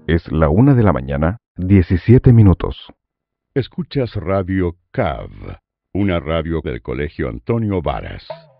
Es la 1 de la mañana, 17 minutos. Escuchas Radio CAV, una radio del Colegio Antonio Varas.